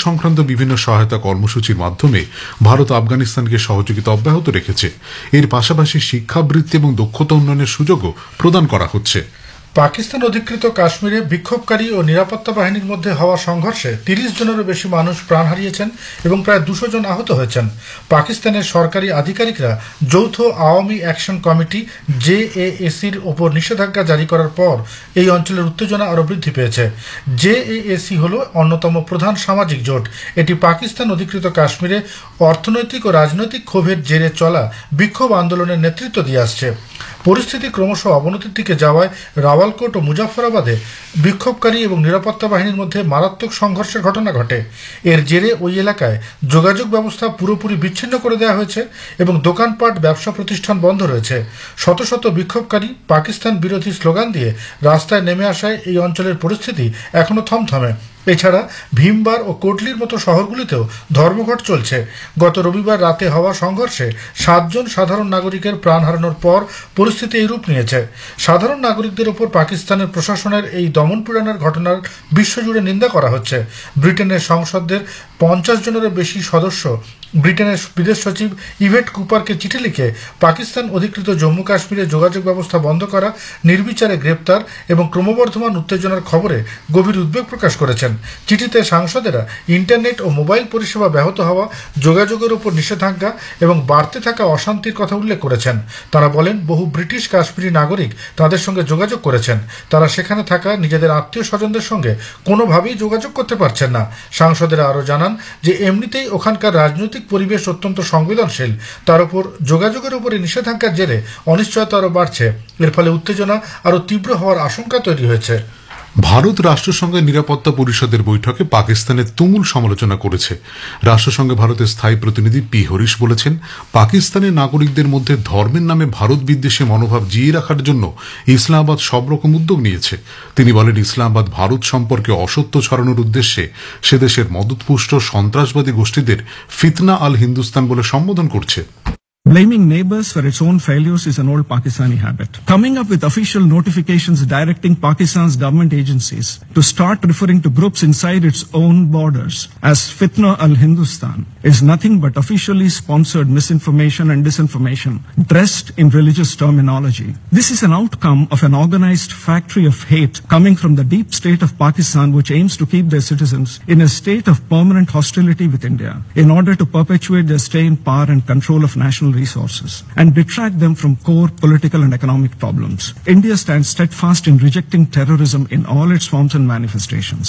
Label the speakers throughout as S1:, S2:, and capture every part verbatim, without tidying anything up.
S1: সংক্রান্ত বিভিন্ন সহায়তা কর্মসূচির মাধ্যমে ভারত আফগানিস্তানকে সহযোগিতা অব্যাহত রেখেছে। এর পাশাপাশি শিক্ষাবৃত্তি এবং দক্ষতা উন্নয়নের সুযোগও প্রদান করা হচ্ছে।
S2: পাকিস্তান অধিকৃত কাশ্মীরে বিক্ষোভকারী ও নিরাপত্তা বাহিনীর মধ্যে হওয়া সংঘর্ষে তিরিশ জনেরও বেশি মানুষ প্রাণ হারিয়েছেন এবং প্রায় দুশো জন আহত হয়েছেন। পাকিস্তানের সরকারি আধিকারিকরা যৌথ Awami action committee J A এসির ওপর নিষেধাজ্ঞা জারি করার পর এই অঞ্চলের উত্তেজনা আরও বৃদ্ধি পেয়েছে। জে এ এসি হল অন্যতম প্রধান সামাজিক জোট। এটি পাকিস্তান অধিকৃত কাশ্মীরে অর্থনৈতিক ও রাজনৈতিক ক্ষোভের জেরে চলা বিক্ষোভ আন্দোলনের নেতৃত্ব দিয়ে আসছে। পরিস্থিতি ক্রমশ অবনতির দিকে যাওয়ায় রাওয়ালকোট ও মুজাফফরাবাদে বিক্ষোভকারী এবং নিরাপত্তা বাহিনীর মধ্যে মারাত্মক সংঘর্ষের ঘটনা ঘটে। এর জেরে ওই এলাকায় যোগাযোগ ব্যবস্থা পুরোপুরি বিচ্ছিন্ন করে দেওয়া হয়েছে এবং দোকানপাট ব্যবসা প্রতিষ্ঠান বন্ধ রয়েছে। শত শত বিক্ষোভকারী পাকিস্তান বিরোধী স্লোগান দিয়ে রাস্তায় নেমে আসায় এই অঞ্চলের পরিস্থিতি এখনো থমথমে। এছাড়া ভীমবার ও কোটলির মতো শহরগুলিতেও ধর্মঘট চলছে। গত রবিবার রাতে হওয়া সংঘর্ষে সাতজন সাধারণ নাগরিকের প্রাণ হারানোর পর পরিস্থিতি এই রূপ নিয়েছে। সাধারণ নাগরিকদের ওপর পাকিস্তানের প্রশাসনের এই দমনপীড়নের ঘটনার বিশ্বজুড়ে নিন্দা করা হচ্ছে। ব্রিটেনের সংসদের পঞ্চাশ জনেরও বেশি সদস্য ব্রিটেনের বিদেশ সচিব ইভেট কুপারকে চিঠি লিখে পাকিস্তান অধিকৃত জম্মু কাশ্মীরে যোগাযোগ ব্যবস্থা বন্ধ করা, নির্বিচারে গ্রেপ্তার এবং ক্রমবর্ধমান উত্তেজনার খবরে গভীর উদ্বেগ প্রকাশ করেছেন। চিঠিতে সাংসদেরা ইন্টারনেট ও মোবাইল পরিষেবা ব্যাহত হওয়া, যোগাযোগের উপর নিষেধাজ্ঞা এবং বাড়তে থাকা অশান্তির কথা উল্লেখ করেছেন। তারা বলেন, বহু ব্রিটিশ কাশ্মীরি নাগরিক তাদের সঙ্গে যোগাযোগ করেছেন। তারা সেখানে থাকা নিজেদের আত্মীয় স্বজনদের সঙ্গে কোনোভাবেই যোগাযোগ করতে পারছেন না। সাংসদেরা আরও জানান যে এমনিতেই ওখানকার রাজনৈতিক পরিবেশ অত্যন্ত সংবেদনশীল। তার উপর যোগাযোগের উপরে নিষেধাজ্ঞার জেরে অনিশ্চয়তা আরও বাড়ছে। এর ফলে উত্তেজনা আরও তীব্র হওয়ার আশঙ্কা তৈরি হয়েছে।
S1: ভারত রাষ্ট্রসংঘের নিরাপত্তা পরিষদের বৈঠকে পাকিস্তানের তুমুল সমালোচনা করেছে। রাষ্ট্রসংঘে ভারতের স্থায়ী প্রতিনিধি পি হরিশ বলেছেন, পাকিস্তানের নাগরিকদের মধ্যে ধর্মের নামে ভারত বিদ্বেষী মনোভাব জিয়ে রাখার জন্য ইসলামাবাদ সব রকম উদ্যোগ নিয়েছে। তিনি বলেন, ইসলামাবাদ ভারত সম্পর্কে অসত্য ছড়ানোর উদ্দেশ্যে সে দেশের মদতপুষ্ট সন্ত্রাসবাদী গোষ্ঠীদের ফিতনা আল হিন্দুস্তান বলে সম্বোধন করছে।
S3: Blaming neighbors for its own failures is an old Pakistani habit. Coming up with official notifications directing Pakistan's government agencies to start referring to groups inside its own borders as Fitna al-Hindustan is nothing but officially sponsored misinformation and disinformation dressed in religious terminology. This is an outcome of an organized factory of hate coming from the deep state of Pakistan, which aims to keep their citizens in a state of permanent hostility with India in order to perpetuate their stay in power and control of national resources and detract them from core political and economic problems. India stands steadfast in rejecting terrorism in all its forms and manifestations.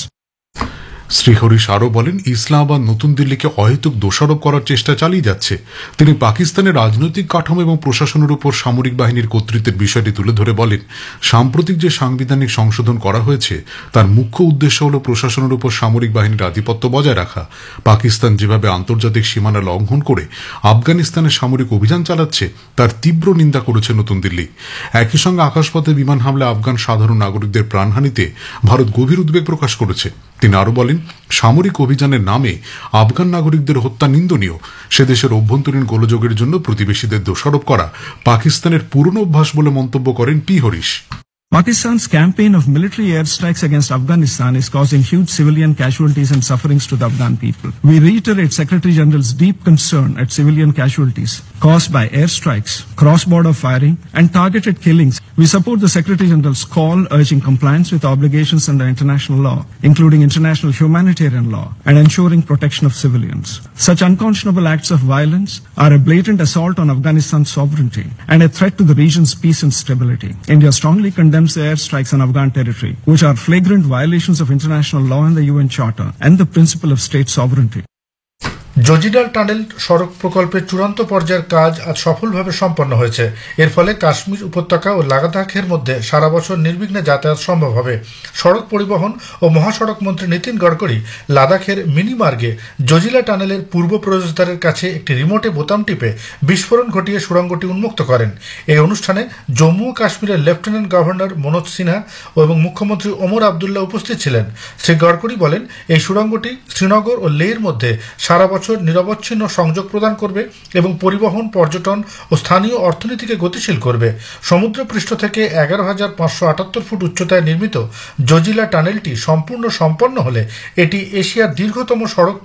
S1: Shri Harish আরও বলেন, ইসলামাবাদ নতুন দিল্লিকে অহেতুক দোষারোপ করার চেষ্টা চালিয়ে যাচ্ছে। তিনি পাকিস্তানের রাজনৈতিক কাঠামো এবং প্রশাসনের উপর সামরিক বাহিনীর কর্তৃত্বের বিষয়টি তুলে ধরে বলেন, সাম্প্রতিক যে সাংবিধানিক সংশোধন করা হয়েছে তার মুখ্য উদ্দেশ্য হল প্রশাসনের উপর সামরিক বাহিনীর আধিপত্য বজায় রাখা। পাকিস্তান যেভাবে আন্তর্জাতিক সীমানা লঙ্ঘন করে আফগানিস্তানে সামরিক অভিযান চালাচ্ছে তার তীব্র নিন্দা করেছে নতুন দিল্লি। একই সঙ্গে আকাশপথে বিমান হামলায় আফগান সাধারণ নাগরিকদের প্রাণহানিতে ভারত গভীর উদ্বেগ প্রকাশ করেছে। তিনি আরও বলেন, সামরিক অভিযানের নামে আফগান নাগরিকদের হত্যা নিন্দনীয়। সে দেশের অভ্যন্তরীণ গোলযোগের জন্য প্রতিবেশীদের দোষারোপ করা পাকিস্তানের পুরনো অভ্যাস বলে মন্তব্য করেন P Harish.
S3: Pakistan's campaign of military airstrikes against Afghanistan is causing huge civilian casualties and sufferings to the Afghan people. We reiterate Secretary General's deep concern at civilian casualties caused by airstrikes, cross-border firing, and targeted killings. We support the Secretary General's call urging compliance with obligations under international law, including international humanitarian law, and ensuring protection of civilians. Such unconscionable acts of violence are a blatant assault on Afghanistan's sovereignty and a threat to the region's peace and stability. India strongly condemns the airstrikes on Afghan territory, which are flagrant violations of international law and the U N Charter and the principle of state sovereignty.
S2: জজিডাল tunnel সড়ক প্রকল্পের চূড়ান্ত পর্যায়ের কাজ আজ সফলভাবে সম্পন্ন হয়েছে। এর ফলে কাশ্মীর উপত্যকা ও লাদাখের মধ্যে সারা বছর নির্বিঘ্নে যাতায়াত সম্ভব হবে। সড়ক পরিবহন ও মহাসড়ক মন্ত্রী নীতিন গডকরি লাদাখের মিনিমার্গে জজিলা টানেলের পূর্ব প্রবেশদ্বারের কাছে একটি রিমোটে বোতাম টিপে বিস্ফোরণ ঘটিয়ে সুড়ঙ্গটি উন্মুক্ত করেন। এই অনুষ্ঠানে জম্মু ও কাশ্মীরের লেফটেন্যান্ট গভর্নর মনোজ সিনহা এবং মুখ্যমন্ত্রী ওমর আবদুল্লাহ উপস্থিত ছিলেন। শ্রী গডকরি বলেন, এই সুড়ঙ্গটি শ্রীনগর ও লেহর মধ্যে সারা বছর নিরবচ্ছিন্ন সংযোগ প্রদান করবে এবং পরিবহন, পর্যটন ও স্থানীয় অর্থনীতিকে গতিশীল করবে। সমুদ্রপৃষ্ঠ থেকে এগারো হাজার পাঁচশো আটাত্তর ফুট উচ্চতায় নির্মিত জজিলা টানেলটি সম্পূর্ণ সম্পন্ন হলে এটি এশিয়ার দীর্ঘতম সড়ক